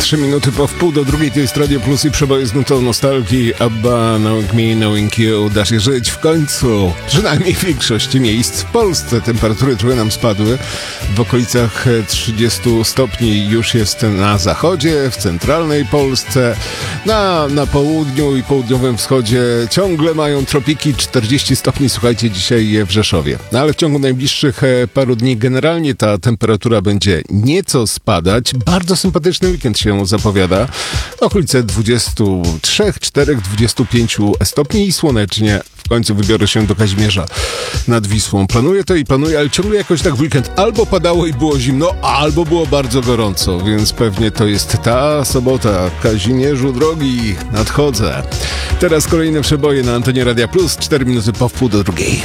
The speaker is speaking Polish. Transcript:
3 minuty po wpół do drugiej, to jest Radio Plus i przeboje z nutą nostalgii. Abba, Knowing Me, Knowing You, da się żyć w końcu. Przynajmniej w większości miejsc w Polsce. Temperatury trochę nam spadły. W okolicach 30 stopni już jest na zachodzie, w centralnej Polsce. Na południu i południowym wschodzie ciągle mają tropiki, 40 stopni, słuchajcie, dzisiaj w Rzeszowie. No ale w ciągu najbliższych paru dni generalnie ta temperatura będzie nieco spadać. Bardzo sympatyczny weekend się zapowiada. Okolice 23, 4, 25 stopni i słonecznie. W końcu wybiorę się do Kazimierza nad Wisłą. Planuję, ale ciągle jakoś tak w weekend albo padało i było zimno, albo było bardzo gorąco, więc pewnie to jest ta sobota. Kazimierzu drogi, nadchodzę. Teraz kolejne przeboje na antenie Radia Plus, 4 minuty po wpół do drugiej.